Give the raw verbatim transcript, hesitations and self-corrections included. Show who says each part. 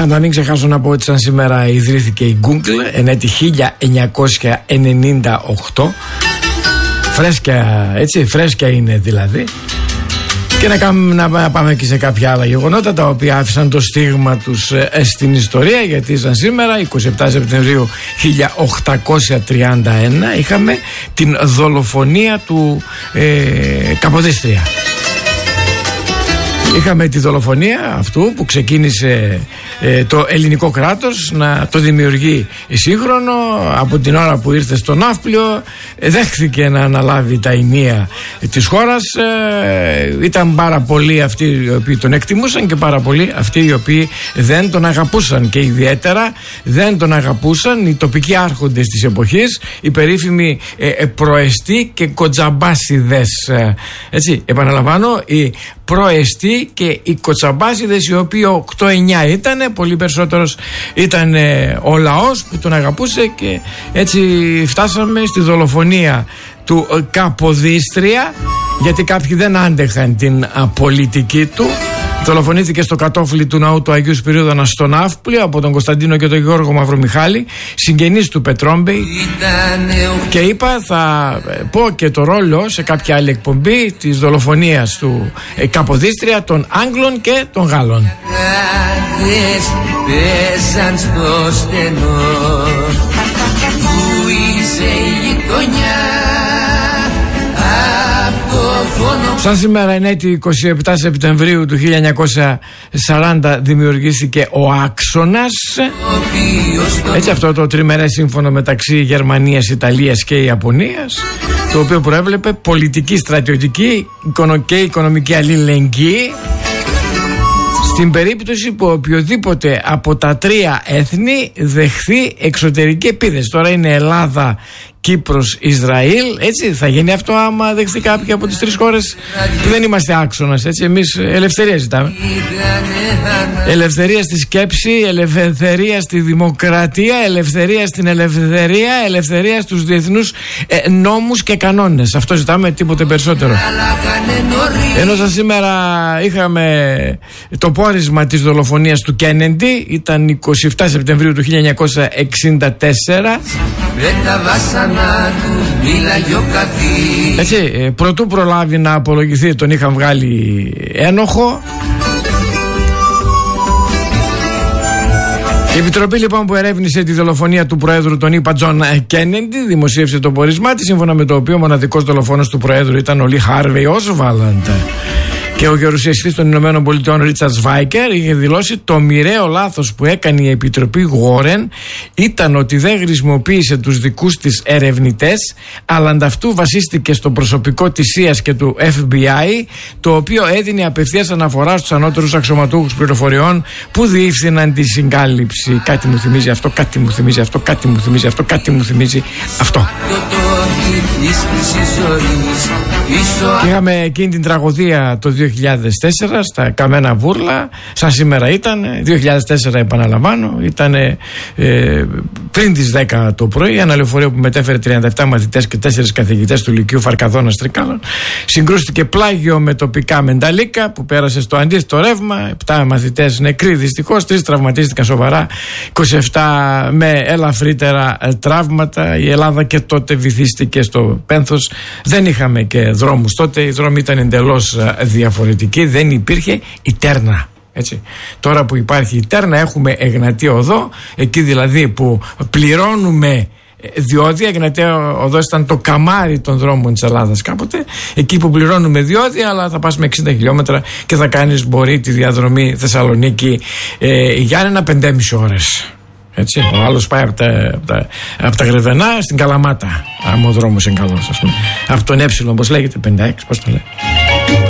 Speaker 1: Α, να μην ξεχάσω να πω ότι σαν σήμερα ιδρύθηκε η Google εν έτη χίλια εννιακόσια ενενήντα οκτώ. Φρέσκια, έτσι, φρέσκια είναι δηλαδή. Και να, κάνουμε, να πάμε και σε κάποια άλλα γεγονότα τα οποία άφησαν το στίγμα τους ε, στην ιστορία, γιατί σαν σήμερα εικοστή εβδόμη Σεπτεμβρίου χίλια οκτακόσια τριάντα ένα είχαμε την δολοφονία του ε, Καποδίστρια. Είχαμε τη δολοφονία αυτού που ξεκίνησε ε, το ελληνικό κράτος να το δημιουργεί σύγχρονο. Από την ώρα που ήρθε στο Ναύπλιο ε, δέχθηκε να αναλάβει τα ηνία της χώρας. ε, Ήταν πάρα πολλοί αυτοί οι οποίοι τον εκτιμούσαν και πάρα πολλοί αυτοί οι οποίοι δεν τον αγαπούσαν, και ιδιαίτερα δεν τον αγαπούσαν οι τοπικοί άρχοντες της εποχής, οι περίφημοι ε, ε, προεστοί και κοτζαμπάσιδες. ε, Έτσι, επαναλαμβάνω, οι προεστοί και οι κοτσαμπάσιδες, οι οποίοι οκτώ εννιά ήταν, πολύ περισσότερος ήταν ε, ο λαός που τον αγαπούσε, και έτσι φτάσαμε στη δολοφονία του ε, Καποδίστρια, γιατί κάποιοι δεν άντεχαν την α, πολιτική του. Δολοφονήθηκε στο κατόφλι του ναού του Αγίου Σπυρίδωνα στο Ναύπλιο από τον Κωνσταντίνο και τον Γιώργο Μαυρομιχάλη, συγγενείς του Πετρόμπεϊ. Και είπα, θα πω και το ρόλο σε κάποια άλλη εκπομπή της δολοφονίας του ε, Καποδίστρια, των Άγγλων και των Γάλλων. Πέσαν στο στενό που είσαι η γειτονιά. Σαν σήμερα εν έτη εικοστή εβδόμη Σεπτεμβρίου του χίλια εννιακόσια σαράντα δημιουργήθηκε ο Άξονας. Έτσι, αυτό το τριμερές σύμφωνο μεταξύ Γερμανίας, Ιταλίας και Ιαπωνίας, το οποίο προέβλεπε πολιτική, στρατιωτική και οικονομική αλληλεγγύη στην περίπτωση που οποιοδήποτε από τα τρία έθνη δεχθεί εξωτερική επίθεση. Τώρα είναι Ελλάδα, Κύπρος, Ισραήλ, έτσι θα γίνει αυτό άμα δεχθεί κάποια από τις τρεις χώρες που δεν είμαστε άξονας, έτσι. Εμείς ελευθερία ζητάμε. Ελευθερία στη σκέψη, ελευθερία στη δημοκρατία, ελευθερία στην ελευθερία, ελευθερία στους διεθνούς ε, νόμους και κανόνες. Αυτό ζητάμε, τίποτε περισσότερο. Ενώ σαν σήμερα είχαμε το πόρισμα της δολοφονίας του Κέννεντι, ήταν εικοστή εβδόμη Σεπτεμβρίου του χίλια εννιακόσια εξήντα τέσσερα. Έτσι, πρωτού προλάβει να απολογηθεί, τον είχαν βγάλει ένοχο. Η Επιτροπή λοιπόν που ερεύνησε τη δολοφονία του Προέδρου των ΗΠΑ Τζον Κέννεντι δημοσίευσε το πορισμά της, σύμφωνα με το οποίο ο μοναδικός δολοφόνος του Προέδρου ήταν ο Λι Χάρβεϊ Όσβαλντ. Και ο γερουσιαστής των Ηνωμένων Πολιτειών Ρίτσαρντ Σβάικερ είχε δηλώσει: το μοιραίο λάθος που έκανε η Επιτροπή Γόρεν ήταν ότι δεν χρησιμοποίησε τους δικούς της ερευνητές, αλλά ανταυτού βασίστηκε στο προσωπικό της σι άι ες και του εφ μπι άι, το οποίο έδινε απευθείας αναφορά στους ανώτερους αξιωματούχους πληροφοριών που διεύθυναν τη συγκάλυψη. Κάτι μου θυμίζει αυτό, κάτι μου θυμίζει αυτό, κάτι μου θυμίζει αυτό, κάτι μου θυμίζει αυτό. Και είχαμε εκείνη την τραγωδία το δύο χιλιάδες τέσσερα στα Καμένα Βούρλα. Σαν σήμερα ήταν δύο χιλιάδες τέσσερα, επαναλαμβάνω, ήταν ε, πριν τις δέκα το πρωί. Ένα λεωφορείο που μετέφερε τριάντα επτά μαθητές και τέσσερις καθηγητές του Λυκείου Φαρκαδόνας Τρικάλων συγκρούστηκε πλάγιο με τοπικά μενταλίκα που πέρασε στο αντίθετο ρεύμα. Επτά μαθητές νεκροί δυστυχώς, τρεις τραυματίστηκαν σοβαρά, είκοσι επτά με ελαφρύτερα τραύματα. Η Ελλάδα και τότε βυθίστηκε στο πένθος. Δεν είχαμε και δρόμους τότε, οι δρόμοι ήταν εντελώς διαφορετικοί, δεν υπήρχε η Τέρνα. Έτσι. Τώρα που υπάρχει η Τέρνα έχουμε Εγνατία Οδό, εκεί δηλαδή που πληρώνουμε διόδια. Εγνατία Οδός ήταν το καμάρι των δρόμων της Ελλάδας κάποτε, εκεί που πληρώνουμε διόδια, αλλά θα πας με εξήντα χιλιόμετρα και θα κάνεις μπορεί τη διαδρομή Θεσσαλονίκη ε, Γιάννενα πεντέμισι ώρες. Έτσι, ο άλλος πάει από τα, από τα, από τα Γρεβενά στην Καλαμάτα, άμα ο δρόμος είναι καλός, ας πούμε. Από τον Έψιλο, όπως λέγεται, πενήντα έξι, πώς το λέει.